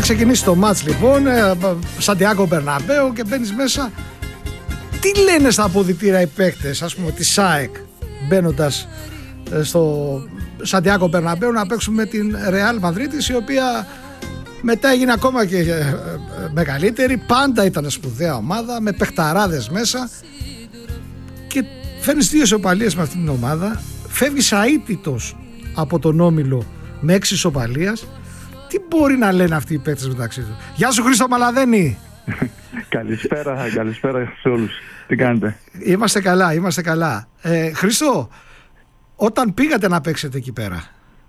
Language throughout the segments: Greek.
ξεκινήσει το μάτς λοιπόν, Σαντιάγκο Μπερναμπέου, και μπαίνεις μέσα. Τι λένε στα αποδυτήρια οι παίκτες, ας πούμε, της ΣΑΕΚ, μπαίνοντας στο Σαντιάγκο Μπερναμπέου να παίξουν με την Ρεάλ Μαδρίτης, η οποία μετά έγινε ακόμα και μεγαλύτερη. Πάντα ήταν σπουδαία ομάδα, με παιχταράδες μέσα, και φέρνεις 2 ισοπαλίες με αυτήν την ομάδα, φεύγεις αίτητος από τον όμιλο με 6 ισοπαλίας. Τι μπορεί να λένε αυτοί οι παίκτες μεταξύ τους? Γεια σου Χρήστο Μαλαδένη. Καλησπέρα σε όλους. Τι κάνετε? Είμαστε καλά. Χρήστο, όταν πήγατε να παίξετε εκεί πέρα,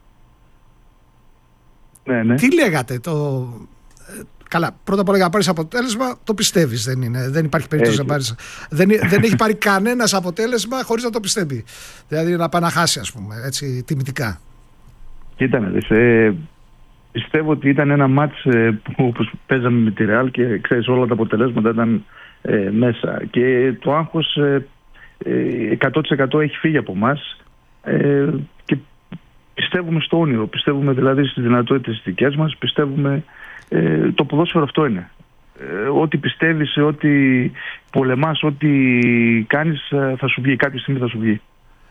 ναι. Τι λέγατε? Καλά, πρώτα απ' όλα, για να πάρεις αποτέλεσμα, το πιστεύεις, δεν υπάρχει περίπτωση να πάρεις. Δεν έχει πάρει κανένας αποτέλεσμα χωρίς να το πιστεύει. Δηλαδή να πάει να χάσει, ας πούμε, έτσι τιμητικά. Κοίτανε, πιστεύω ότι ήταν ένα μάτς που παίζαμε με τη Ρεάλ και ξέρεις, όλα τα αποτελέσματα ήταν μέσα. Και το άγχος 100% έχει φύγει από εμάς, και πιστεύουμε στο όνειρο, πιστεύουμε δηλαδή στις δυνατότητες τις δικές μας, πιστεύουμε, το ποδόσφαιρο αυτό είναι. Ό,τι πιστεύεις, ό,τι πολεμάς, ό,τι κάνεις, θα σου βγει, κάποια στιγμή θα σου βγει.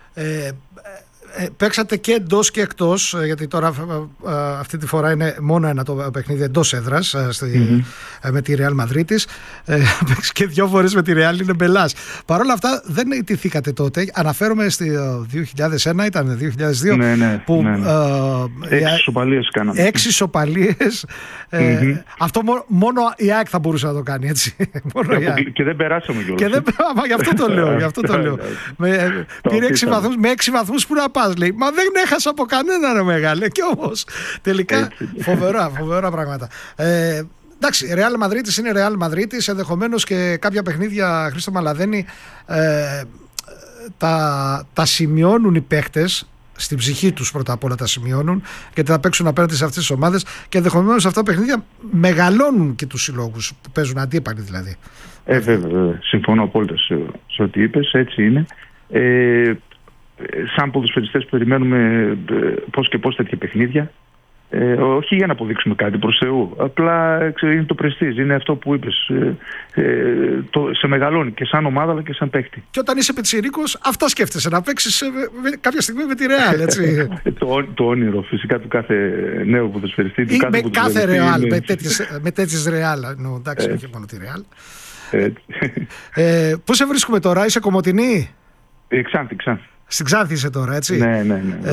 Παίξατε και εντός και εκτός, γιατί τώρα αυτή τη φορά είναι μόνο ένα το παιχνίδι εντός έδρας με τη Ρεάλ Μαδρίτης, και 2 φορές με τη Ρεάλ, είναι μπελάς. Παρ' όλα αυτά δεν ιτηθήκατε τότε. Αναφέρομαι στη 2001, ήταν 2002, που 6 ισοπαλίες κάναμε. 6 ισοπαλίες. Αυτό μόνο η ΑΕΚ θα μπορούσε να το κάνει, έτσι. Και δεν περάσαμε κιόλας. Γι' αυτό το λέω. Πήρε 6 βαθμούς, με 6 βαθμούς που να πας, λέει. Μα δεν έχασα από κανένα, ρε μεγάλε. Και όμως τελικά φοβερά πράγματα. Εντάξει, Ρεάλ Μαδρίτης είναι Ρεάλ Μαδρίτης. Ενδεχομένως και κάποια παιχνίδια, Χρήστο Μαλαδένη, τα σημειώνουν οι παίχτες. Στην ψυχή τους πρώτα απ' όλα τα σημειώνουν, γιατί θα παίξουν απέναντι σε αυτές τις ομάδες, και ενδεχομένως αυτά τα παιχνίδια μεγαλώνουν και τους συλλόγους που παίζουν αντίπαλοι δηλαδή. Βέβαια. Συμφωνώ απόλυτα σε ό,τι είπες, έτσι είναι. Σαν ποδοσφαιριστές περιμένουμε πώς και πώς τέτοια παιχνίδια. Όχι για να αποδείξουμε κάτι, προς Θεού. Απλά είναι το πρεστίζ, είναι αυτό που είπες. Σε μεγαλώνει και σαν ομάδα αλλά και σαν παίκτη. Και όταν είσαι πιτσιρίκος, αυτά σκέφτεσαι, να παίξεις κάποια στιγμή με τη Ρεάλ, έτσι. Το όνειρο φυσικά του κάθε νέου ποδοσφαιριστή. Ή με κάθε Ρεάλ, με τέτοιες Ρεάλ. Εντάξει, όχι μόνο τη Ρεάλ. Πού σε βρίσκουμε τώρα, είσαι Κομοτηνή? Ξάνθη. Στην Ξάνθη είσαι τώρα, έτσι. Ναι,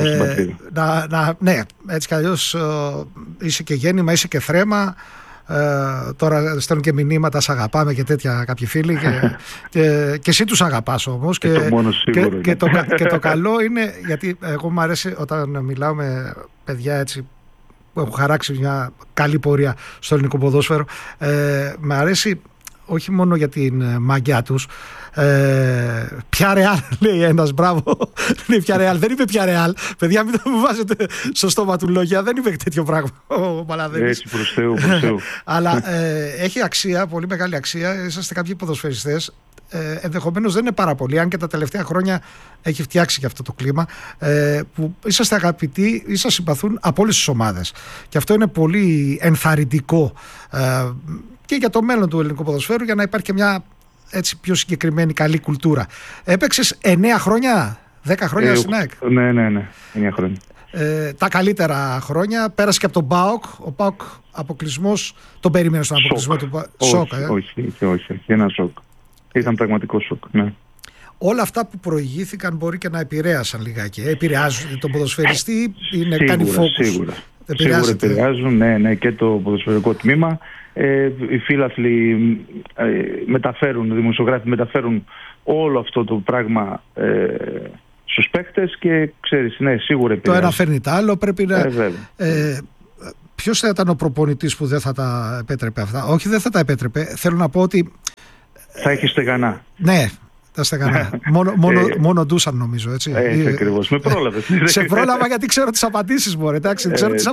ναι, έτσι κι αλλιώς είσαι και γέννημα, είσαι και θρέμα. Τώρα στέλνουν και μηνύματα, σ' αγαπάμε και τέτοια κάποιοι φίλοι, και εσύ τους αγαπάς όμως, και το καλό είναι, γιατί εγώ μου αρέσει όταν μιλάω με παιδιά έτσι που έχουν χαράξει μια καλή πορεία στο ελληνικό ποδόσφαιρο, μου αρέσει όχι μόνο για την μαγιά τους. Πια Ρεάλ, λέει ένας, μπράβο. Λέει πια Ρεάλ, δεν είπε πια Ρεάλ. Παιδιά, μην το μου βάζετε στο στόμα του λόγια, δεν είπε τέτοιο πράγμα ο Μαλαδένης. Έτσι, προς Θεού. Αλλά έχει αξία, πολύ μεγάλη αξία. Είσαστε κάποιοι ποδοσφαιριστές, ενδεχομένως δεν είναι πάρα πολλοί, αν και τα τελευταία χρόνια έχει φτιάξει και αυτό το κλίμα, που είσαστε αγαπητοί ή σας συμπαθούν από όλες τις ομάδες. Και αυτό είναι πολύ ενθαρρυντικό και για το μέλλον του ελληνικού ποδοσφαίρου, για να υπάρχει και μια έτσι πιο συγκεκριμένη καλή κουλτούρα. Έπαιξες 9 χρόνια, 10 χρόνια στην ΑΕΚ. Ναι, 9 χρόνια. Τα καλύτερα χρόνια. Πέρασε και από τον ΠΑΟΚ. Ο ΠΑΟΚ αποκλεισμός, τον περίμενε στον αποκλεισμό του ΠΑΟΚ? Όχι, ένα σοκ. Ήταν πραγματικό σοκ, ναι. Όλα αυτά που προηγήθηκαν μπορεί και να επηρέασαν λιγάκι. Επηρεάζουν τον ποδοσφαιριστή, κάνει focus? Σίγουρα επηρεάζουν, ναι, και το ποδοσφαιρικό τμήμα. Οι φίλαθλοι μεταφέρουν, οι δημοσιογράφοι μεταφέρουν όλο αυτό το πράγμα στους παίκτες, και ξέρεις, ναι, σίγουρα επηρεάζουν. Το ένα φέρνει το άλλο, πρέπει να... Ποιος θα ήταν ο προπονητής που δεν θα τα επέτρεπε αυτά? Όχι, δεν θα τα επέτρεπε. Θέλω να πω ότι... Θα έχει στεγανά. Ναι, τα στεγανά. Μόνο Ντούσαν, νομίζω, έτσι. Έτσι ακριβώς. Με πρόλαβες. Σε πρόλαβα γιατί ξέρω τις απαντήσεις μου, εντάξει.